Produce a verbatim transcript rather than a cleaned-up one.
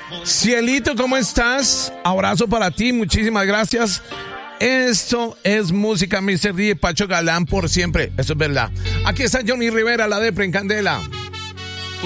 Cielito, ¿cómo estás? Abrazo para ti, muchísimas gracias. Esto es música, mister D J Pacho Galán por siempre, eso es verdad. Aquí está Johnny Rivera, la Depre en Candela.